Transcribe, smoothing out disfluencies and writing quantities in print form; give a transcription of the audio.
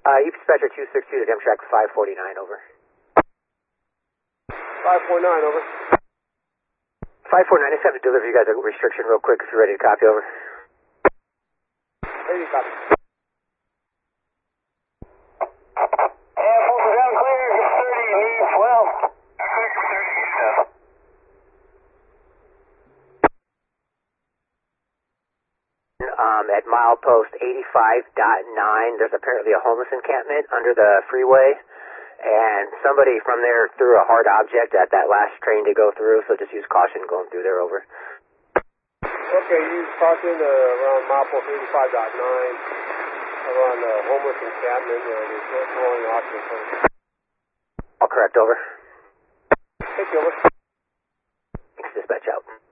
You dispatcher 262 to Demtrack 549, over. 549, over. 549, I just have to deliver you guys a restriction real quick if you're ready to copy, over. Ready to copy. At milepost 85.9, there's apparently a homeless encampment under the freeway, and somebody from there threw a hard object at that last train to go through, so just use caution going through there, over. Okay, use caution around milepost 85.9, around the homeless encampment, there's no throwing objects. All correct, over. Thank you, over. Thanks, dispatch out.